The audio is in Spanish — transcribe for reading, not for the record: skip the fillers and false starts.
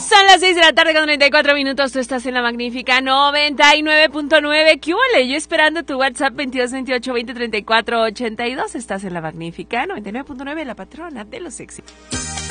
Son las 6 de la tarde con 34 minutos. Tú estás en la magnífica 99.9. ¿Qué huele? Yo esperando tu WhatsApp 2228-2034-82. Estás en la magnífica 99.9, la patrona de los éxitos.